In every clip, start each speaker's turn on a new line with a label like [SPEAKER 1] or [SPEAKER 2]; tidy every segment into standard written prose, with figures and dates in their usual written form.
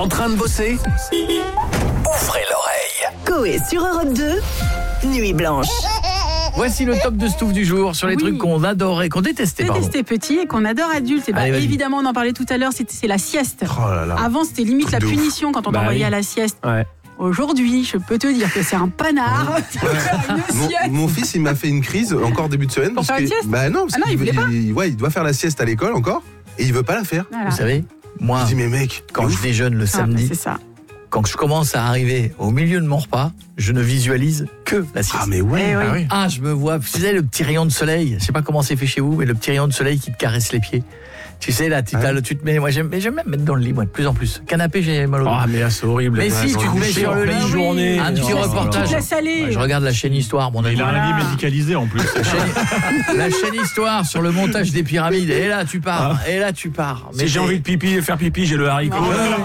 [SPEAKER 1] En train de bosser? Ouvrez l'oreille.
[SPEAKER 2] Coé sur Europe 2, Nuit Blanche.
[SPEAKER 3] Voici le top de Stouff du jour sur les trucs qu'on adorait, qu'on détestait.
[SPEAKER 4] Détestait petit et qu'on adore adulte. Et
[SPEAKER 3] Allez,
[SPEAKER 4] évidemment, on en parlait tout à l'heure, c'est la sieste.
[SPEAKER 5] Oh là là.
[SPEAKER 4] Avant, c'était limite la punition quand on t'envoyait à la sieste.
[SPEAKER 5] Ouais.
[SPEAKER 4] Aujourd'hui, je peux te dire que c'est un panard.
[SPEAKER 5] Mon fils, il m'a fait une crise encore début de semaine.
[SPEAKER 4] Pour faire une sieste ?
[SPEAKER 5] Bah non, parce
[SPEAKER 4] il voulait pas.
[SPEAKER 5] il doit faire la sieste à l'école encore et il veut pas la faire.
[SPEAKER 4] Voilà.
[SPEAKER 3] Vous savez, moi,
[SPEAKER 5] Je dis mais mec,
[SPEAKER 3] quand je déjeune le samedi,
[SPEAKER 4] C'est ça.
[SPEAKER 3] quand je commence à arriver au milieu de mon repas, je ne visualise que la sieste.
[SPEAKER 5] ah mais ouais.
[SPEAKER 4] Eh oui.
[SPEAKER 5] Ah oui.
[SPEAKER 3] Ah, je me vois, vous savez, le petit rayon de soleil, je sais pas comment c'est fait chez vous, mais le petit rayon de soleil qui te caresse les pieds. Tu sais, là, tu te mets, moi j'aime même mettre dans le lit, moi, de plus en plus. Canapé, j'ai mal au dos.
[SPEAKER 5] Ah mais là c'est horrible.
[SPEAKER 3] Mais si, tu te mets sur le lit,
[SPEAKER 4] journée,
[SPEAKER 3] un petit reportage.
[SPEAKER 4] Tu te laisses aller.
[SPEAKER 3] Ouais, je regarde la chaîne Histoire, mon ami.
[SPEAKER 6] Il a un lit médicalisé en plus.
[SPEAKER 3] La chaîne Histoire sur le montage des pyramides. Et là, tu pars. Et là, tu pars.
[SPEAKER 6] Si j'ai envie de faire pipi, j'ai le haricot.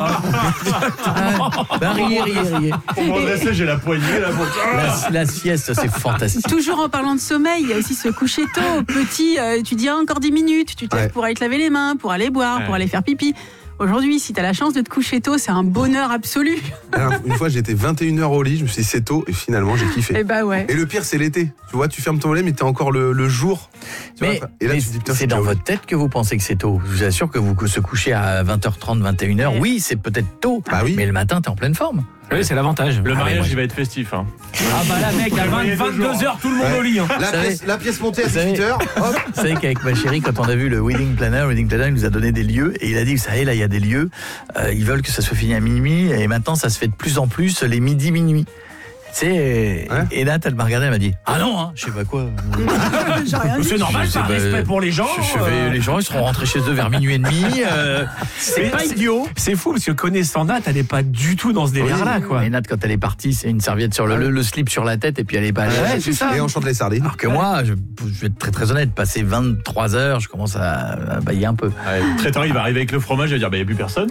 [SPEAKER 3] Bah, riez.
[SPEAKER 6] Pour m'adresser, j'ai la poignée là.
[SPEAKER 3] La sieste, c'est fantastique.
[SPEAKER 4] Toujours en parlant de sommeil, il y a aussi se coucher tôt. Petit, tu dis encore 10 minutes, tu te lèves pour aller te laver les mains, pour aller boire, pour aller faire pipi. Aujourd'hui, si tu as la chance de te coucher tôt, c'est un bonheur absolu.
[SPEAKER 5] Alors, une fois, j'étais 21h au lit, je me suis dit c'est tôt et finalement j'ai kiffé.
[SPEAKER 4] Et bah ouais.
[SPEAKER 5] Et le pire, c'est l'été. Tu vois, tu fermes ton lait, mais t'es encore le jour. Tu
[SPEAKER 3] Mais,
[SPEAKER 5] vois, et là,
[SPEAKER 3] mais
[SPEAKER 5] tu te dis, putain,
[SPEAKER 3] c'est dans
[SPEAKER 5] chaos.
[SPEAKER 3] votre tête que vous pensez que c'est tôt. Je vous assure que vous se couchez à 20h30, 21h. Oui, c'est peut-être tôt.
[SPEAKER 5] Bah oui.
[SPEAKER 3] Mais le matin, t'es en pleine forme.
[SPEAKER 6] Oui, c'est l'avantage. Le mariage,
[SPEAKER 3] moi,
[SPEAKER 6] il va être festif. Hein.
[SPEAKER 3] Ah bah là, mec, à
[SPEAKER 6] 22h, tout le monde au lit. Hein.
[SPEAKER 5] La pièce montée à
[SPEAKER 3] Vous savez-
[SPEAKER 5] 18h. Hop.
[SPEAKER 3] Vous savez qu'avec ma chérie, quand on a vu le Wedding Planner, il nous a donné des lieux et il a dit, vous savez, là, il y a des lieux, ils veulent que ça soit fini à minuit et maintenant, ça se fait de plus en plus les midi-minuit. Tu sais, et Nat, elle m'a regardé, elle m'a dit, ah non, hein, je sais pas quoi.
[SPEAKER 4] J'ai rien dit.
[SPEAKER 6] C'est normal,
[SPEAKER 3] Je sais
[SPEAKER 6] par
[SPEAKER 3] pas,
[SPEAKER 6] respect pour les gens.
[SPEAKER 3] Les gens, ils seront rentrés chez eux vers minuit et demi. C'est pas idiot.
[SPEAKER 6] C'est fou parce que connaissant Nat, elle n'est pas du tout dans ce délire-là, quoi.
[SPEAKER 3] Et Nat, quand elle est partie, c'est une serviette sur le slip sur la tête et puis elle est pas allée.
[SPEAKER 6] Ouais, c'est ça.
[SPEAKER 5] Et on chante les sardines.
[SPEAKER 3] Alors que moi, je vais être très très honnête, passer 23 heures, je commence à bailler un peu.
[SPEAKER 6] Le traiteur, il va arriver avec le fromage, il va dire, il n'y a plus personne.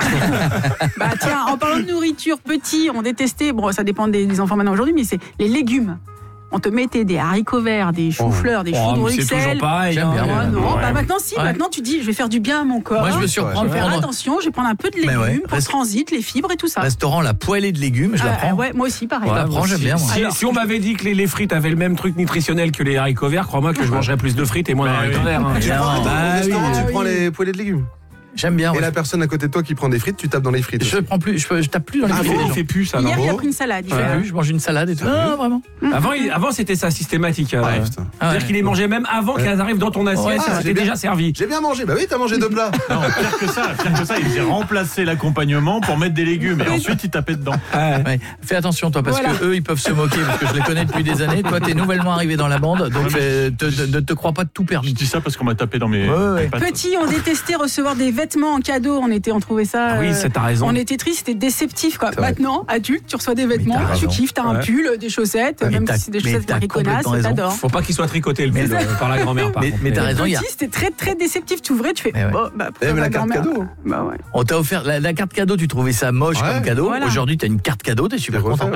[SPEAKER 4] Bah tiens, en parlant de nourriture, petit, on détestait, bon ça dépend des enfants maintenant aujourd'hui, mais c'est les légumes. On te mettait des haricots verts, des choux-fleurs, des choux de
[SPEAKER 6] mais c'est toujours
[SPEAKER 4] Bruxelles.
[SPEAKER 6] pareil.
[SPEAKER 3] J'aime bien.
[SPEAKER 4] Ah non,
[SPEAKER 6] Ouais.
[SPEAKER 4] bah maintenant si,
[SPEAKER 3] Ouais.
[SPEAKER 4] maintenant tu dis je vais faire du bien à mon corps.
[SPEAKER 3] Moi, je me surprends de
[SPEAKER 4] Je vais faire
[SPEAKER 3] prendre
[SPEAKER 4] attention, je vais prendre un peu de légumes
[SPEAKER 3] ouais,
[SPEAKER 4] pour transit, les fibres et tout ça.
[SPEAKER 3] restaurant la poêlée de légumes, je la prends.
[SPEAKER 4] Ouais, moi aussi pareil.
[SPEAKER 3] Je la prends, j'aime bien. Moi.
[SPEAKER 6] Si on m'avait dit que les frites avaient le même truc nutritionnel que les haricots verts, crois-moi que je mangerais plus de frites et moins de haricots verts. Hein.
[SPEAKER 3] Évidemment.
[SPEAKER 5] Au restaurant,
[SPEAKER 3] oui.
[SPEAKER 5] tu prends les poêlées de légumes.
[SPEAKER 3] J'aime bien.
[SPEAKER 5] Et
[SPEAKER 3] ouais.
[SPEAKER 5] la personne à côté de toi qui prend des frites, tu tapes dans les frites.
[SPEAKER 3] Je prends plus, je tape plus dans les
[SPEAKER 5] Ah
[SPEAKER 3] frites
[SPEAKER 5] bon,
[SPEAKER 3] des
[SPEAKER 6] Il
[SPEAKER 3] gens.
[SPEAKER 6] fait plus ça, non?
[SPEAKER 4] Hier, il a pris une salade.
[SPEAKER 3] Je fais plus, je mange une salade et tout. Non, vraiment.
[SPEAKER 6] Avant, c'était ça systématique.
[SPEAKER 5] Ouais, putain.
[SPEAKER 6] C'est-à-dire qu'il les mangeait même avant qu'elles arrivent dans ton assiette,
[SPEAKER 3] Ouais,
[SPEAKER 6] ça
[SPEAKER 5] j'ai
[SPEAKER 6] c'était
[SPEAKER 5] bien-
[SPEAKER 6] déjà servi.
[SPEAKER 5] J'ai bien mangé. Bah oui, t'as mangé 2 plats.
[SPEAKER 7] Non, pire que ça, il faisait remplacer l'accompagnement pour mettre des légumes et ensuite il tapait dedans.
[SPEAKER 3] Ouais. Fais attention toi parce que eux ils peuvent se moquer parce que je les connais depuis des années. Toi t'es nouvellement arrivé dans la bande donc ne te crois pas de tout
[SPEAKER 7] Je
[SPEAKER 3] permis.
[SPEAKER 7] dis ça parce qu'on m'a tapé dans mes pattes.
[SPEAKER 4] Petit, on détestait recevoir des vêtements en cadeau. On trouvait ça.
[SPEAKER 6] Oui, t'as raison.
[SPEAKER 4] On était triste, c'était déceptif quoi.
[SPEAKER 5] C'est vrai.
[SPEAKER 4] Maintenant, adulte, tu reçois des vêtements,
[SPEAKER 3] t'as
[SPEAKER 4] tu
[SPEAKER 3] raison.
[SPEAKER 4] kiffes, t'as un pull, des chaussettes,
[SPEAKER 3] Mais
[SPEAKER 4] même
[SPEAKER 3] t'as-
[SPEAKER 4] si c'est des
[SPEAKER 3] mais
[SPEAKER 4] chaussettes
[SPEAKER 3] t'as
[SPEAKER 4] marquées connasses,
[SPEAKER 3] complètement raison.
[SPEAKER 4] t'adores.
[SPEAKER 6] Faut pas qu'il soit tricoté le pull par la grand-mère. par contre.
[SPEAKER 3] Mais t'as raison, il y a
[SPEAKER 4] Petit, c'était très très déceptif. Tu ouvrais, tu fais.
[SPEAKER 3] Mais ouais.
[SPEAKER 4] Oh, bah,
[SPEAKER 5] Mais la
[SPEAKER 4] ma
[SPEAKER 5] carte
[SPEAKER 4] grand-mère.
[SPEAKER 5] cadeau.
[SPEAKER 4] Bah ouais.
[SPEAKER 3] on t'a offert la carte cadeau, tu trouvais ça moche
[SPEAKER 5] Ouais.
[SPEAKER 3] comme cadeau.
[SPEAKER 4] Voilà.
[SPEAKER 3] Aujourd'hui t'as une carte cadeau, t'es super content.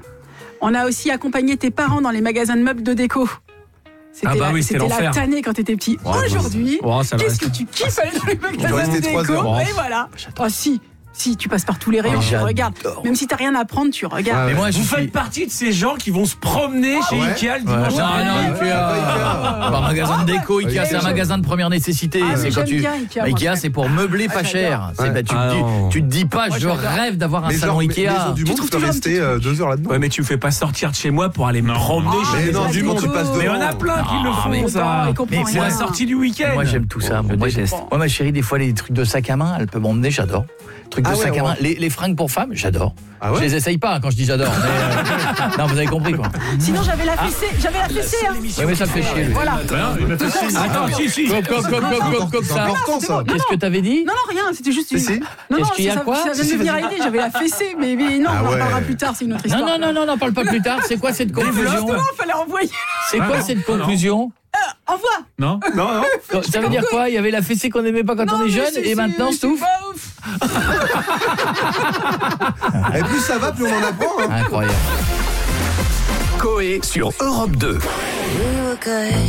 [SPEAKER 4] On a aussi accompagné tes parents dans les magasins de meubles de déco.
[SPEAKER 6] Ah bah oui, c'était
[SPEAKER 4] la
[SPEAKER 6] l'enfer.
[SPEAKER 4] tannée quand t'étais petit. Aujourd'hui,
[SPEAKER 6] Oh, ça va
[SPEAKER 4] qu'est-ce
[SPEAKER 6] rester.
[SPEAKER 4] que tu kiffes aller dans les magasins
[SPEAKER 5] rester
[SPEAKER 4] de
[SPEAKER 5] 3
[SPEAKER 4] déco
[SPEAKER 5] heures.
[SPEAKER 4] Et voilà. Oh si, tu passes par tous les rayons, tu
[SPEAKER 3] j'adore.
[SPEAKER 4] regardes. Même si t'as rien à prendre, tu regardes.
[SPEAKER 3] Mais moi je
[SPEAKER 6] Vous
[SPEAKER 3] suis
[SPEAKER 6] faites partie de ces gens qui vont se promener chez
[SPEAKER 5] ouais.
[SPEAKER 6] Ikea le dimanche.
[SPEAKER 3] Non,
[SPEAKER 5] Ouais.
[SPEAKER 3] Ikea. Pas magasin de déco, Ikea c'est un magasin de première nécessité.
[SPEAKER 4] Ah,
[SPEAKER 3] C'est
[SPEAKER 4] mais
[SPEAKER 3] quand
[SPEAKER 4] j'aime
[SPEAKER 3] tu.
[SPEAKER 4] bien Ikea, moi,
[SPEAKER 3] Ikea
[SPEAKER 4] j'aime.
[SPEAKER 3] c'est pour meubler pas
[SPEAKER 4] j'adore.
[SPEAKER 3] cher. C'est-
[SPEAKER 5] Ouais.
[SPEAKER 3] bah, tu te dis pas je
[SPEAKER 4] j'adore.
[SPEAKER 3] rêve d'avoir un
[SPEAKER 5] Mais
[SPEAKER 3] salon
[SPEAKER 5] genre,
[SPEAKER 3] Ikea.
[SPEAKER 5] Maison du Monde,
[SPEAKER 4] trouves
[SPEAKER 5] tu peux
[SPEAKER 4] toujours un
[SPEAKER 5] rester
[SPEAKER 4] petit
[SPEAKER 5] 2 heures là-dedans.
[SPEAKER 6] Ouais, mais tu me fais pas sortir de chez moi pour aller me promener
[SPEAKER 5] Mais
[SPEAKER 6] chez
[SPEAKER 5] non,
[SPEAKER 6] les
[SPEAKER 5] du
[SPEAKER 6] gens.
[SPEAKER 5] monde, tu passes devant.
[SPEAKER 6] Mais on a plein qui le font,
[SPEAKER 4] mais
[SPEAKER 6] ça.
[SPEAKER 4] il comprend
[SPEAKER 3] Mais
[SPEAKER 4] rien.
[SPEAKER 6] C'est la sortie du week-end.
[SPEAKER 3] Moi j'aime tout ça.
[SPEAKER 6] Je
[SPEAKER 3] Moi,
[SPEAKER 6] déteste.
[SPEAKER 3] moi ma chérie des fois les trucs de sac à main, elle peut m'emmener, j'adore. Trucs de
[SPEAKER 5] Ah ouais,
[SPEAKER 3] sac à main,
[SPEAKER 5] ouais.
[SPEAKER 3] les fringues pour femmes, j'adore.
[SPEAKER 5] Ah ouais
[SPEAKER 3] Je les essaye pas hein, quand je dis j'adore. Mais, non, vous avez compris quoi.
[SPEAKER 4] Sinon, j'avais la fessée. Hein.
[SPEAKER 3] Ouais, mais ça me fait chier. lui.
[SPEAKER 4] Voilà.
[SPEAKER 7] Il m'a fait signe.
[SPEAKER 6] Attends, si.
[SPEAKER 3] Comme
[SPEAKER 5] C'est
[SPEAKER 3] ça.
[SPEAKER 5] important ça.
[SPEAKER 3] Qu'est-ce que t'avais dit?
[SPEAKER 4] Non, rien, c'était juste une.
[SPEAKER 5] Si.
[SPEAKER 4] Non,
[SPEAKER 3] Qu'est-ce qu'il y a,
[SPEAKER 4] ça,
[SPEAKER 3] quoi
[SPEAKER 4] ça vient de me venir à l'idée, j'avais la fessée, mais non,
[SPEAKER 5] Ah
[SPEAKER 4] on en
[SPEAKER 5] ouais.
[SPEAKER 4] parlera plus tard, c'est une autre histoire.
[SPEAKER 3] Non, parle pas plus tard. C'est quoi cette conclusion?
[SPEAKER 4] Justement, fallait envoyer.
[SPEAKER 3] C'est quoi cette conclusion?
[SPEAKER 4] Envoie.
[SPEAKER 7] Non.
[SPEAKER 5] Non.
[SPEAKER 3] Ça veut dire quoi? Il y avait la fessée qu'on aimait pas quand on est jeune et maintenant Stouff?
[SPEAKER 4] Pas ouf.
[SPEAKER 5] Et plus ça va, plus on en apprend. Hein.
[SPEAKER 3] Incroyable.
[SPEAKER 1] Coé sur Europe 2.